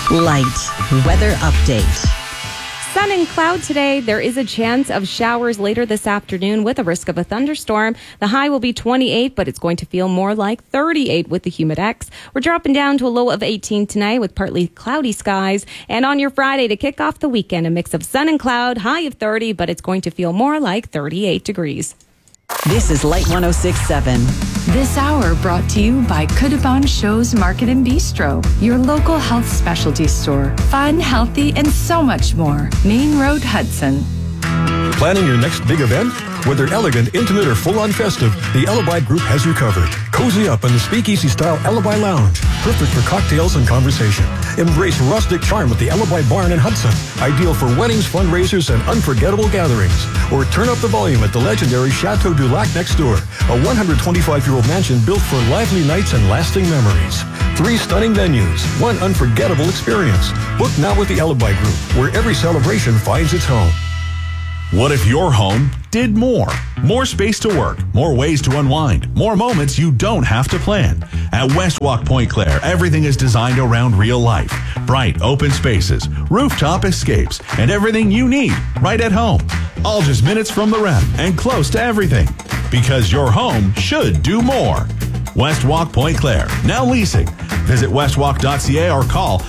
Light weather update. Sun and cloud today. There is a chance of showers later this afternoon with a risk of a thunderstorm. The high will be 28, but it's going to feel more like 38 with the Humidex. We're dropping down to a low of 18 tonight with partly cloudy skies. And on your Friday to kick off the weekend, a mix of sun and cloud, high of 30, but it's going to feel more like 38 degrees. This is Light 106.7. This hour brought to you by Kudabon Shows Market and Bistro, your local health specialty store. Fun, healthy, and so much more. Main Road, Hudson. Planning your next big event? Whether elegant, intimate, or full-on festive, the Alibi Group has you covered. Cozy up in the speakeasy-style Alibi Lounge. Perfect for cocktails and conversation. Embrace rustic charm at the Alibi Barn in Hudson. Ideal for weddings, fundraisers, and unforgettable gatherings. Or turn up the volume at the legendary Chateau du Lac next door. A 125-year-old mansion built for lively nights and lasting memories. 3 stunning venues, 1 unforgettable experience. Book now with the Alibi Group, where every celebration finds its home. What if your home did more? More space to work, more ways to unwind, more moments you don't have to plan. At Westwalk Point Claire, everything is designed around real life. Bright, open spaces, rooftop escapes, and everything you need right at home. All just minutes from the ref and close to everything. Because your home should do more. Westwalk Point Claire, now leasing. Visit westwalk.ca or call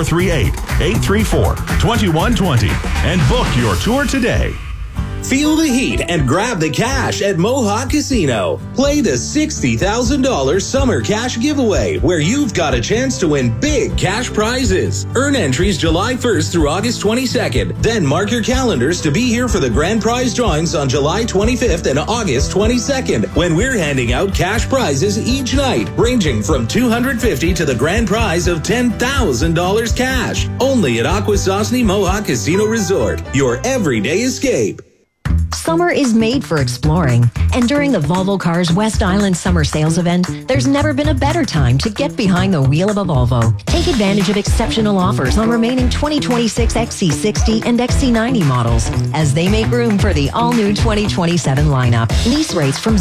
438-834-2120 and book your tour today. Feel the heat and grab the cash at Mohawk Casino. Play the $60,000 summer cash giveaway where you've got a chance to win big cash prizes. Earn entries July 1st through August 22nd. Then mark your calendars to be here for the grand prize drawings on July 25th and August 22nd when we're handing out cash prizes each night ranging from $250 to the grand prize of $10,000 cash. Only at Akwesasne Mohawk Casino Resort. Your everyday escape. Summer is made for exploring, and during the Volvo Cars West Island Summer Sales Event, there's never been a better time to get behind the wheel of a Volvo. Take advantage of exceptional offers on remaining 2026 XC60 and XC90 models as they make room for the all-new 2027 lineup. Lease rates from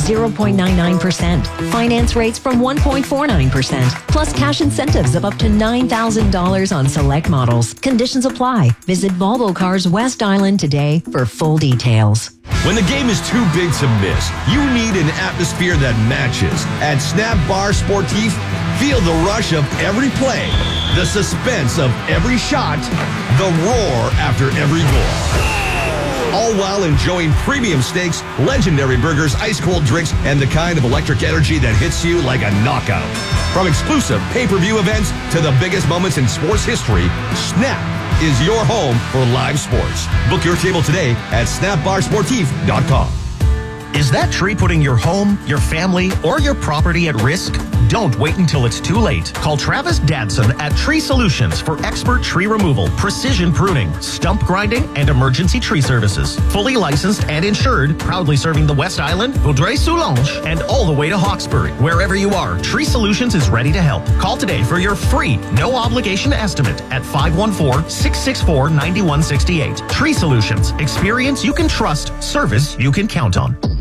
0.99%, finance rates from 1.49%, plus cash incentives of up to $9,000 on select models. Conditions apply. Visit Volvo Cars West Island today for full details. When the game is too big to miss, you need an atmosphere that matches. At Snap Bar Sportif, feel the rush of every play, the suspense of every shot, the roar after every goal. All while enjoying premium steaks, legendary burgers, ice-cold drinks, and the kind of electric energy that hits you like a knockout. From exclusive pay-per-view events to the biggest moments in sports history, Snap is your home for live sports. Book your table today at snapbarsportif.com. Is that tree putting your home, your family, or your property at risk? Don't wait until it's too late. Call Travis Dadson at Tree Solutions for expert tree removal, precision pruning, stump grinding, and emergency tree services. Fully licensed and insured, proudly serving the West Island, Vaudreuil-Soulanges, and all the way to Hawkesbury. Wherever you are, Tree Solutions is ready to help. Call today for your free, no-obligation estimate at 514-664-9168. Tree Solutions. Experience you can trust. Service you can count on.